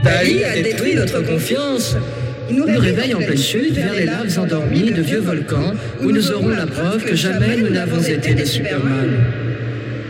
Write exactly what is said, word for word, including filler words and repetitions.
Dali a détruit notre confiance. Il nous réveille en pleine chute vers les laves endormies de vieux volcans où nous aurons la preuve que jamais nous n'avons été des Superman.